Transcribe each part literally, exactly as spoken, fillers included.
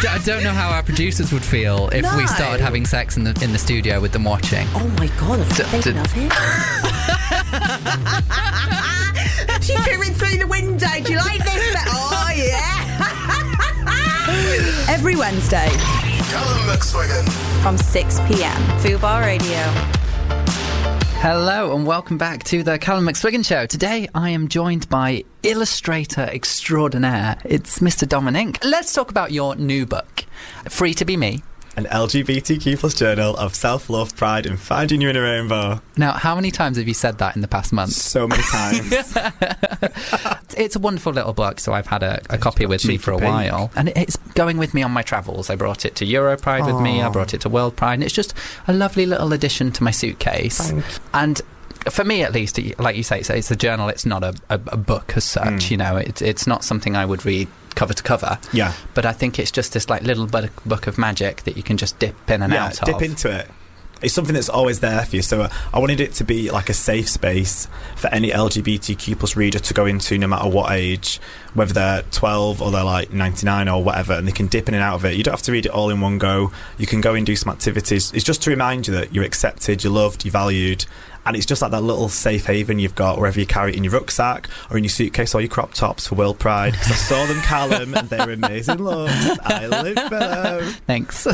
d- I don't know how our producers would feel if No. we started having sex in the in the studio with them watching. Oh my God, I'm D- thinking d- of it. She's peering through the window. Do you like this? Oh, yeah. Every Wednesday Callum McSwiggan. from six p.m. Fubar Radio. Hello and welcome back to the Callum McSwiggan Show. Today I am joined by illustrator extraordinaire. It's Mister Dominic. Let's talk about your new book, Free to Be Me. An L G B T Q plus journal of self-love, pride and finding you in a rainbow. Now, how many times have you said that in the past month? So many times. It's a wonderful little book, so I've had a, a copy with me for a Cheeky while. And it's going with me on my travels. I brought it to Europride with me, I brought it to World Pride, and it's just a lovely little addition to my suitcase. Thanks. And for me, at least, like you say, it's, it's a journal, it's not a, a, a book as such, Mm. you know, it's, it's not something I would read cover to cover. Yeah. But I think it's just this like little book book of magic that you can just dip in and yeah, out dip of. into it. It's something that's always there for you. So uh, I wanted it to be like a safe space for any L G B T Q plus reader to go into no matter what age, whether they're twelve or they're like ninety-nine or whatever, and they can dip in and out of it. You don't have to read it all in one go. You can go and do some activities. It's just to remind you that you're accepted, you're loved, you're valued. And it's just like that little safe haven you've got wherever you carry it in your rucksack or in your suitcase or your crop tops for World Pride. Because I saw them, Callum, and they were amazing looks. I live for them. Thanks.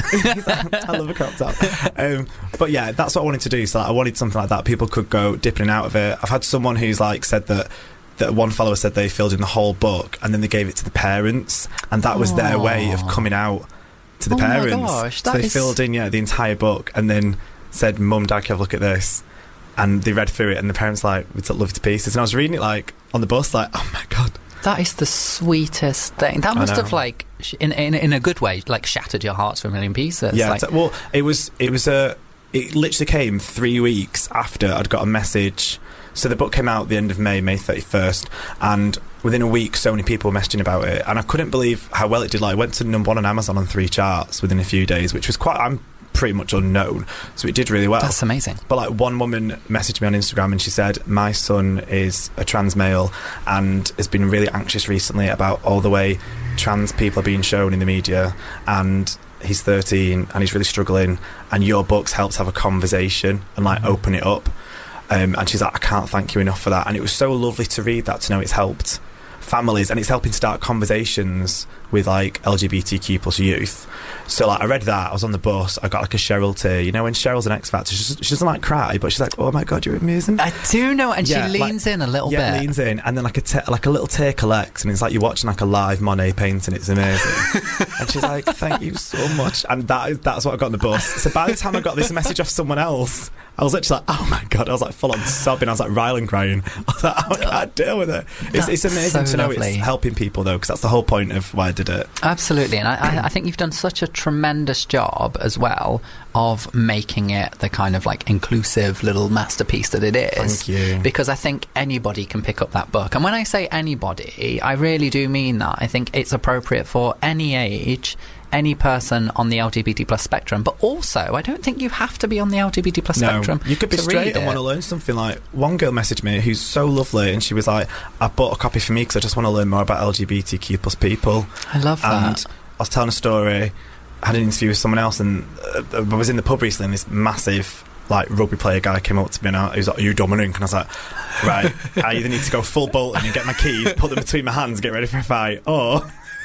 I love a crop top. Um, but yeah, that's what I wanted to do. So like, I wanted something like that. People could go dipping in and out of it. I've had someone who's like said that that one follower said they filled in the whole book and then they gave it to the parents, and that was their way of coming out to the Oh my parents. gosh, so that they is- filled in yeah the entire book and then said, "Mum, Dad, can you have a look at this?" And they read through it, and the parents like, "We took love to pieces." And I was reading it like on the bus, like, "Oh my God." That is the sweetest thing. That I must know. have, like, sh- in, in in a good way, like shattered your hearts for a million pieces. Yeah, like, t- well, it was it was a it literally came three weeks after I'd got a message. So the book came out at the end of May, May thirty-first, and within a week, so many people were messaging about it, and I couldn't believe how well it did. Like, it went to number one on Amazon on three charts within a few days, which was quite. I'm pretty much unknown, so it did really well. that's amazing. But like one woman messaged me on Instagram and she said, "My son is a trans male and has been really anxious recently about all the way trans people are being shown in the media, and he's thirteen and he's really struggling, and your books helps have a conversation and like open it up." Um, and she's like, "I can't thank you enough for that." And it was so lovely to read that, to know it's helped families and it's helping start conversations with like L G B T Q plus youth. So like I read that, I was on the bus, I got like a Cheryl tear. You know when Cheryl's an X Factor, she, she doesn't like cry, but she's like, "Oh my God, you're amazing." I do know, and Yeah, she leans like- in a little yeah, bit. leans in, and then like a te- like a little tear collects, and it's like you're watching like a live Monet painting. It's amazing. And she's like, "Thank you so much." And that is that's what I got on the bus. So by the time I got this message off someone else, I was literally like, "Oh my God!" I was like full on sobbing. I was like riling crying. I was like, "Oh, I can't deal with it." It's, it's That's amazing so to know lovely. it's helping people though, because that's the whole point of why I did it. Absolutely, and I, I, I think you've done such a tremendous job as well of making it the kind of like inclusive little masterpiece that it is. Thank you. Because I think anybody can pick up that book, and when I say anybody, I really do mean that. I think it's appropriate for any age, any person on the L G B T plus spectrum, but also I don't think you have to be on the L G B T plus spectrum. You could be to straight read and it. want to learn something. Like one girl messaged me who's so lovely, and she was like, "I bought a copy for me because I just want to learn more about L G B T Q plus people." I love that. And I was telling a story. I had an interview with someone else, and uh, I was in the pub recently, and this massive like rugby player guy came up to me and I, he was like, "Are you Dominic?" And I was like, "Right, I either need to go full Bolton and get my keys, put them between my hands, get ready for a fight, or..."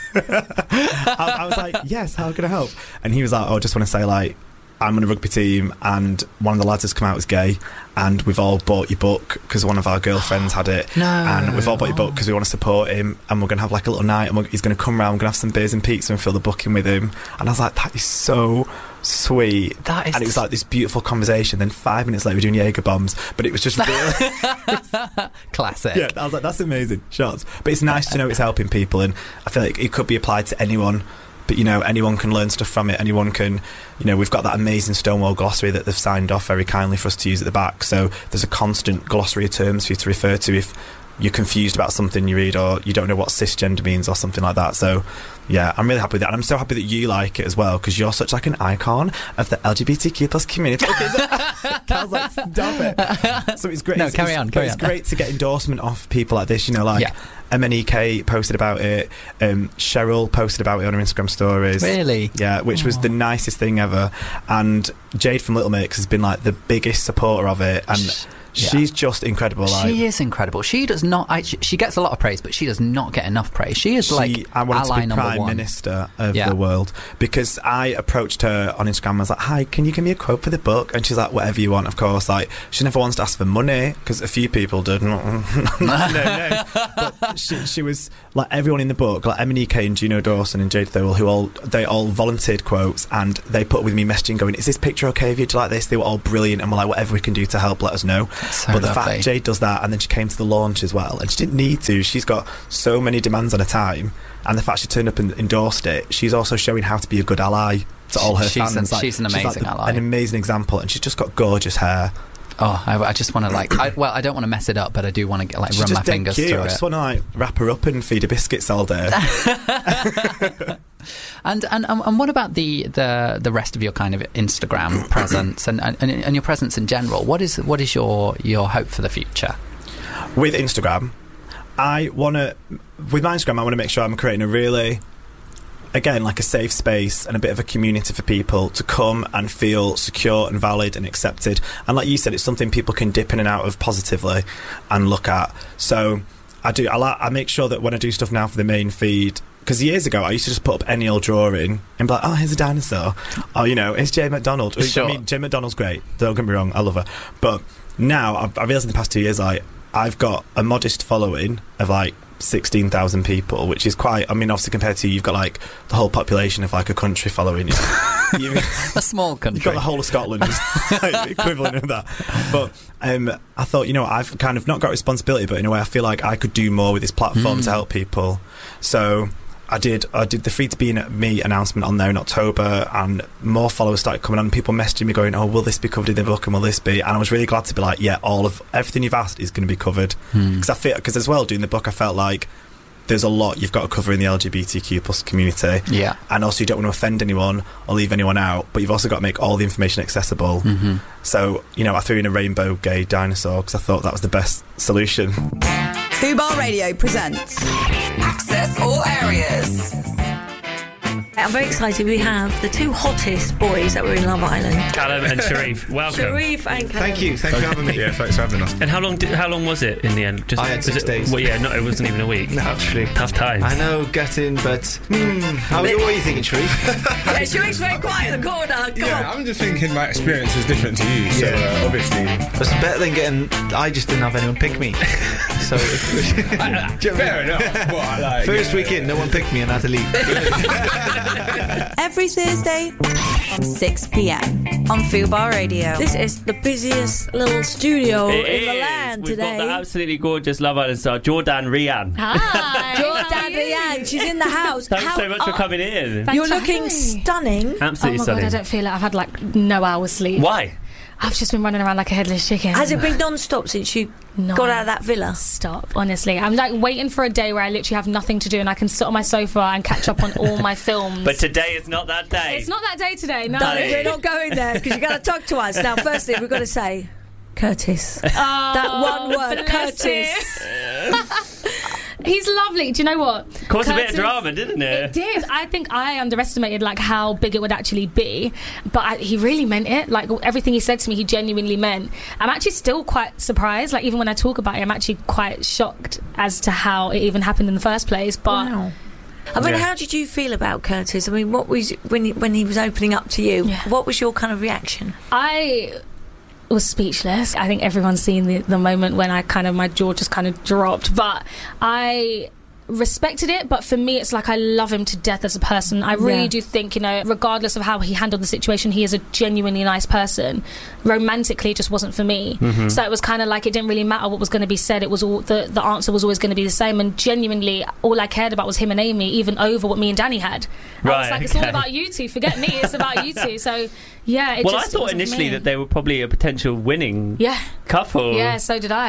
I, I was like, "Yes, how can I help?" And he was like, "Oh, I just want to say, like, I'm on a rugby team and one of the lads has come out as gay and we've all bought your book because one of our girlfriends had it. No. And we've all bought your book because we want to support him, and we're going to have like a little night, and we're, he's going to come round, we're going to have some beers and pizza and fill the book in with him." And I was like, "That is so sweet." That is and it was like this beautiful conversation. Then five minutes later we're doing Jaeger bombs, but it was just really classic. yeah, I was like, "That's amazing shots." But it's nice to know it's helping people, and I feel like it could be applied to anyone. But, you know, anyone can learn stuff from it. Anyone can, you know, we've got that amazing Stonewall glossary that they've signed off very kindly for us to use at the back. So there's a constant glossary of terms for you to refer to if you're confused about something you read, or you don't know what cisgender means or something like that. So Yeah, I'm really happy with that, and I'm so happy that you like it as well, because you're such like an icon of the L G B T Q plus community. Okay, so, Cal's like, stop it. So it's great. No, it's, carry it's, on, carry it's on. great to get endorsement off people like this, you know, like Yeah. M N E K posted about it, um, Cheryl posted about it on her Instagram stories. Really? Yeah, which was the nicest thing ever, and Jade from Little Mix has been like the biggest supporter of it, and Sh- she's just incredible. Like, She is incredible. She does not. I, she, she gets a lot of praise, but she does not get enough praise. She is She, like I wanted ally to be number Prime one. Minister of Yeah. the world, because I approached her on Instagram. I was like, "Hi, can you give me a quote for the book?" And she's like, "Whatever you want, of course." Like, she never wants to ask for money, because a few people did. no, no. But she, she was like everyone in the book, like M N E K and Juno Dawson and Jade Thirlwell, who all they all volunteered quotes, and they put with me messaging going, "Is this picture okay of you? Do you like this?" They were all brilliant, and were like, "Whatever we can do to help, let us know." So but the lovely. fact Jade does that, and then she came to the launch as well, and she didn't need to. She's got so many demands on her time, and the fact she turned up and endorsed it, she's also showing how to be a good ally to all her She's fans. an- Like, she's an like amazing the- ally. an amazing example, and she's just got gorgeous hair. Oh, I, I just want to like. I, well, I don't want to mess it up, but I do want to get like She's run my just dead fingers cute. through I it. just want to like wrap her up and feed her biscuits all day. And, and and what about the, the, the rest of your kind of Instagram presence and, and and your presence in general? What is what is your your hope for the future? With Instagram, I want to, with my Instagram, I want to make sure I'm creating a really, again, like a safe space and a bit of a community for people to come and feel secure and valid and accepted. And like you said, it's something people can dip in and out of positively and look at. So I do, I, like, I make sure that when I do stuff now for the main feed, because years ago I used to just put up any old drawing and be like, oh, here's a dinosaur. Oh, you know, it's Jay McDonald. Sure. I mean, Jay McDonald's great. Don't get me wrong, I love her. But now I've, I realised in the past two years, like, I've got a modest following of like sixteen thousand people, which is quite, I mean, obviously compared to you, you've got like the whole population of like a country following you. You've, A small country. you've got the whole of Scotland, like, equivalent of that. But um, I thought, you know, I've kind of not got responsibility, but in a way I feel like I could do more with this platform Mm. to help people. So I did I did the Free to Be Me announcement on there in October, and more followers started coming on, and people messaging me going, oh, will this be covered in the book, and will this be? And I was really glad to be like, yeah, all of everything you've asked is going to be covered. Because I feel, because as well, doing the book, I felt like there's a lot you've got to cover in the L G B T Q plus community. Yeah. And also you don't want to offend anyone or leave anyone out, but you've also got to make all the information accessible. Mm-hmm. So, you know, I threw in a rainbow gay dinosaur because I thought that was the best solution. Fubar Radio presents Access All Areas. I'm very excited. We have the two hottest boys that were in Love Island. Callum and Sharif, welcome. Sharif and Callum. Thank you, thanks for having me. Yeah, thanks for having us. And how long did, how long was it in the end? Just, I had was six it, days. Well, yeah, no, it wasn't even a week. No, actually. Tough times. I know, getting, but hmm, how, what are you thinking, Sharif? Yeah, Sharif's very quiet in the corner. Come Yeah, on. I'm just thinking my experience is different to you, so Yeah. uh, obviously. It's better than getting. I just didn't have anyone pick me. So Fair enough. But I like, first yeah. week in, no one picked me and I had to leave. Every Thursday from six p.m. on Fubar Radio. This is the busiest little studio It in the is. land We've today. got the absolutely gorgeous Love Island star, Jordan Rian. Hi. Jordan Rian, she's in the house. Thanks How- so much for coming in. Thanks You're for looking having me. stunning. Oh Absolutely my stunning. god, I don't feel it. I've had like no hours sleep. Why? I've just been running around like a headless chicken. Has it been non-stop since you No. got out of that villa? Stop, honestly. I'm like waiting for a day where I literally have nothing to do and I can sit on my sofa and catch up on all my films. But today is not that day. it's not that day today, no. Darling, we're not going there because you got to talk to us. Now, firstly, we've got to say, Curtis. Oh, That one word, bless Curtis. him. He's lovely. Do you know what? Caused a bit of Curtis- drama, didn't it? It did. I think I underestimated like how big it would actually be, but I, he really meant it. Like everything he said to me, he genuinely meant. I'm actually still quite surprised. Like even when I talk about it, I'm actually quite shocked as to how it even happened in the first place. But Wow. I mean, Yeah. how did you feel about Curtis? I mean, what was when he, when he was opening up to you? Yeah. What was your kind of reaction? I was speechless. I think everyone's seen the, the moment when I kind of my jaw just kind of dropped, but I respected it. But for me, it's like I love him to death as a person. I really Yeah. do think, you know, regardless of how he handled the situation, he is a genuinely nice person. Romantically, it just wasn't for me. Mm-hmm. So it was kind of like it didn't really matter what was going to be said. It was all the the answer was always going to be the same. And genuinely, all I cared about was him and Amy, even over what me and Danny had. I was Right, like, it's all okay. about you two. Forget me. It's about you two. So yeah. It Well, just, I it thought wasn't for initially me. that they were probably a potential winning Yeah. couple. Yeah, so did I.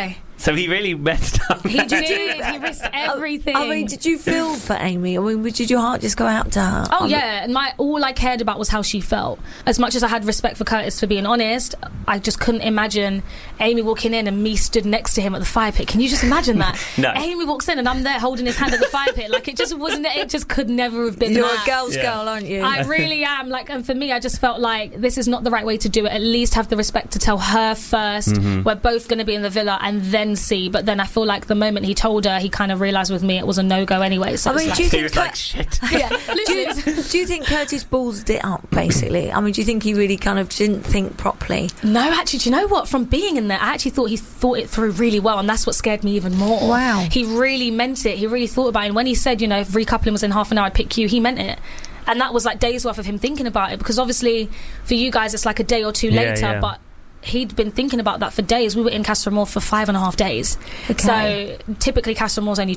So he really messed up. He did. He risked everything. I mean, did you feel for Amy? I mean, did your heart just go out to her? Oh I yeah, and my all I cared about was how she felt. As much as I had respect for Curtis for being honest, I just couldn't imagine Amy walking in and me stood next to him at the fire pit. Can you just imagine that? No. Amy walks in and I'm there holding his hand at the fire pit. Like it just wasn't. It just could never have been. You're that. a girl's Yeah. girl, aren't you? I really am. Like, and for me, I just felt like this is not the right way to do it. At least have the respect to tell her first. Mm-hmm. We're both going to be in the villa, and then see. But then I feel like the moment he told her, he kind of realised with me it was a no go anyway. So I mean, it's do you like, He think was Cur- like, shit. yeah, do, you, literally. do you think Curtis ballsed it up, basically? I mean, do you think he really kind of didn't think properly? No, actually, do you know what? From being in there, I actually thought he thought it through really well, and that's what scared me even more. Wow. He really meant it. He really thought about it. And when he said, you know, if recoupling was in half an hour, I'd pick you, he meant it. And that was like days worth of him thinking about it, because obviously for you guys it's like a day or two Yeah, later, yeah. but he'd been thinking about that for days. We were in Castor Moor for five and a half days. Okay. So typically Castor Moor's only